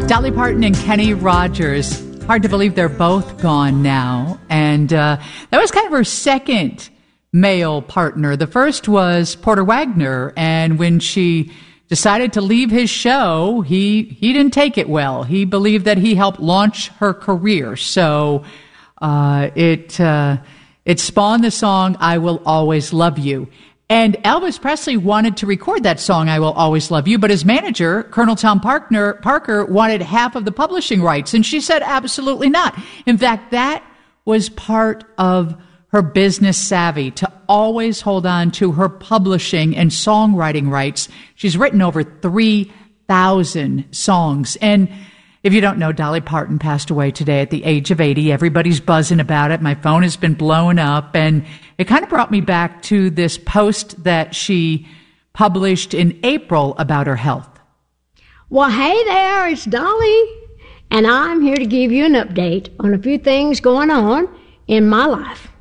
Dolly Parton and Kenny Rogers. Hard to believe they're both gone now. And that was kind of her second male partner. The first was Porter Wagoner, and when she decided to leave his show, he didn't take it well. He believed that he helped launch her career. So it spawned the song "I Will Always Love You." And Elvis Presley wanted to record that song, "I Will Always Love You," but his manager, Colonel Tom Parker, wanted half of the publishing rights. And she said, absolutely not. In fact, that was part of her business savvy, to always hold on to her publishing and songwriting rights. She's written over 3,000 songs. And if you don't know, Dolly Parton passed away today at the age of 80. Everybody's buzzing about it. My phone has been blowing up. And it kind of brought me back to this post that she published in April about her health. Well, hey there, it's Dolly. And I'm here to give you an update on a few things going on in my life.